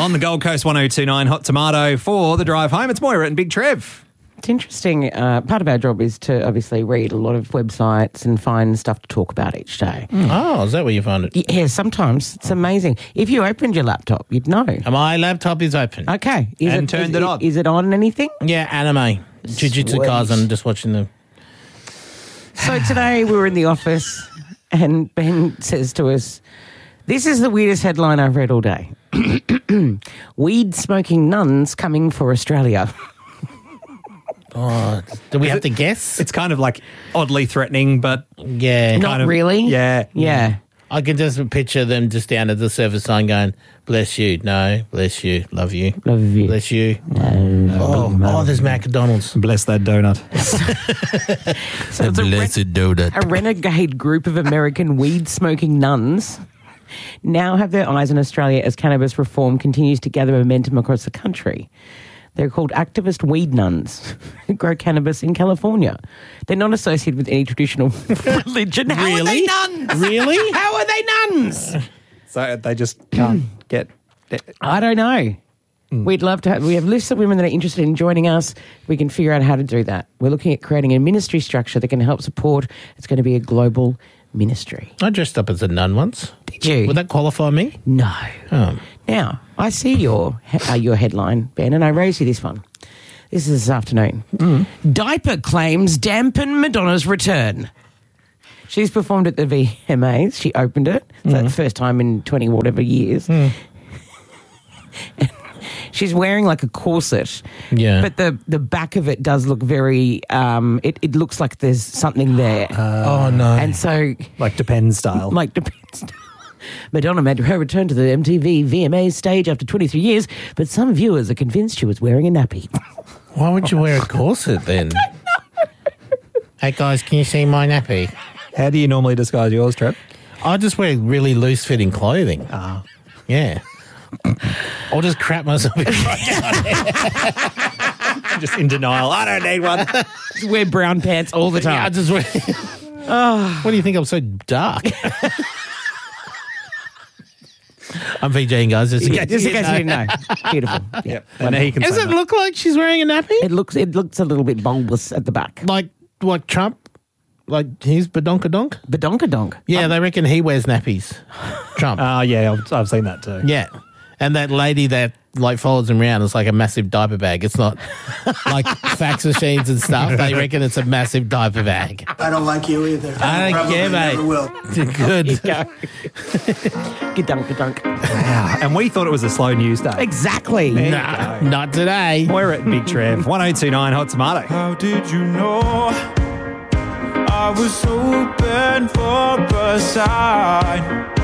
On the Gold Coast 1029 Hot Tomato for the drive home. It's Moira and Big Trev. It's interesting. Part of our job is to obviously read a lot of websites and find stuff to talk about each day. Oh, is that where you find it? Yeah, sometimes. It's amazing. If you opened your laptop, you'd know. My laptop is open. Okay. Turned it on. Is it on anything? Yeah, anime. Jujutsu Sweet. Kaisen, just watching them. So today we were in the office and Ben says to us, this is the weirdest headline I've read all day. Weed-smoking nuns coming for Australia. Oh, do we have to guess? It's kind of like oddly threatening, but Yeah. Not really? Yeah. Yeah. I can just picture them just down at the service sign going, bless you, no, bless you, love you, Love you. bless you. Oh, there's McDonald's. Bless that donut. So it's donut. a renegade group of American weed-smoking nuns now have their eyes on Australia as cannabis reform continues to gather momentum across the country. They're called activist weed nuns who grow cannabis in California. They're not associated with any traditional religion. How are they nuns? Really? How are they nuns? So they just can't get... I don't know. We'd love to have... We have lists of women that are interested in joining us. We can figure out how to do that. We're looking at creating a ministry structure that can help support. It's going to be a global ministry. I dressed up as a nun once. Did you? Would that qualify me? No. Oh. Now, I see your headline, Ben, and I raise you this one. This is this afternoon. Diaper claims dampen Madonna's return. She's performed at the VMAs. She opened it. It's the first time in 20 whatever years. She's wearing like a corset. Yeah. But the back of it does look very, it looks like there's something there. Oh, no. And so... Like Depends style. Like depends. Madonna made her return to the MTV VMAs stage after 23 years, but some viewers are convinced she was wearing a nappy. Why would you wear a corset then? Hey, guys, can you see my nappy? How do you normally disguise yours, Trev? I just wear really loose-fitting clothing. Ah. Yeah. Or just crap myself in Just in denial. I don't need one. Just wear brown pants all the Yeah, I time. just wear... What do you think? I'm so dark. I'm VJing, guys. Just in case Just in you case you know. didn't know. Beautiful. Yeah. And he can Does say it that. look like she's wearing a nappy? It looks a little bit bulbous at the back. Like what, Trump? Like he's badonkadonk? Badonkadonk. Yeah, they reckon he wears nappies. Trump. Yeah, I've seen that too. Yeah. And that lady that like follows him around is like a massive diaper bag. It's not like fax machines and stuff. They reckon it's a massive diaper bag. I don't like you either. I don't care, mate. Never will. Good. Gadunk. Wow. And we thought it was a slow news day. Exactly. Nah, not today. We're at Big Trev. 1029 Hot Tomato. How did you know I was open for a sign?